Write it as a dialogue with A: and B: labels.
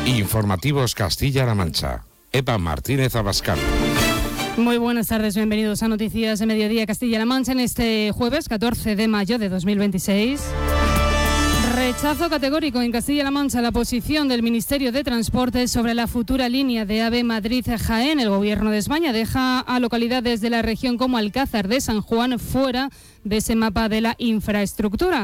A: Informativos Castilla-La Mancha. Eva Martínez Abascal.
B: Muy buenas tardes, bienvenidos a Noticias de Mediodía Castilla-La Mancha en este jueves 14 de mayo de 2026. Rechazo categórico en Castilla-La Mancha a la posición del Ministerio de Transportes sobre la futura línea de AVE Madrid-Jaén. El Gobierno de España deja a localidades de la región como Alcázar de San Juan fuera de ese mapa de la infraestructura.